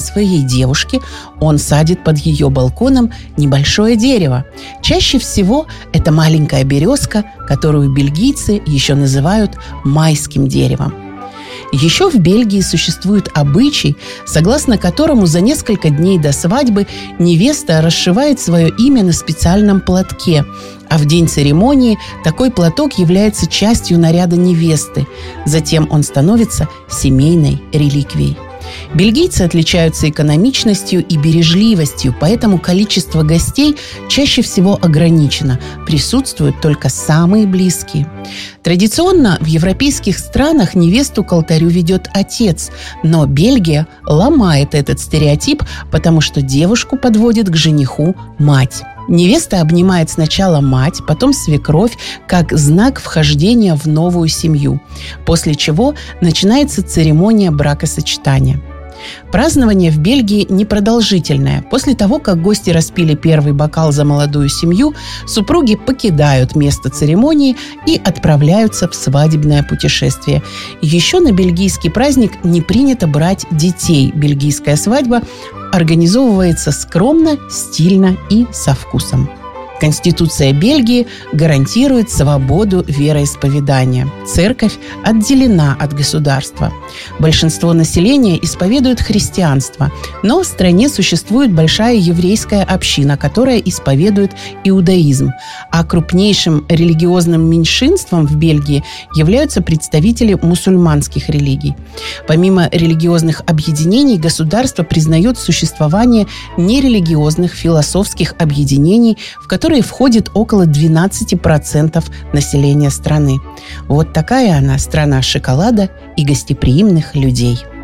своей девушке, он садит под ее балконом небольшое дерево. Чаще всего это маленькая березка, которую бельгийцы еще называют майским деревом. Еще в Бельгии существует обычай, согласно которому за несколько дней до свадьбы невеста расшивает свое имя на специальном платке, а в день церемонии такой платок является частью наряда невесты. Затем он становится семейной реликвией. Бельгийцы отличаются экономичностью и бережливостью, поэтому количество гостей чаще всего ограничено. Присутствуют только самые близкие. Традиционно в европейских странах невесту к алтарю ведет отец, но Бельгия ломает этот стереотип, потому что девушку подводит к жениху мать. Невеста обнимает сначала мать, потом свекровь, как знак вхождения в новую семью, после чего начинается церемония бракосочетания. Празднование в Бельгии непродолжительное. После того, как гости распили первый бокал за молодую семью, супруги покидают место церемонии и отправляются в свадебное путешествие. Еще на бельгийский праздник не принято брать детей. Бельгийская свадьба организовывается скромно, стильно и со вкусом. Конституция Бельгии гарантирует свободу вероисповедания. Церковь отделена от государства. Большинство населения исповедует христианство, но в стране существует большая еврейская община, которая исповедует иудаизм. А крупнейшим религиозным меньшинством в Бельгии являются представители мусульманских религий. Помимо религиозных объединений, государство признает существование нерелигиозных философских объединений, в которые входит около 12% населения страны. Вот такая она, страна шоколада и гостеприимных людей.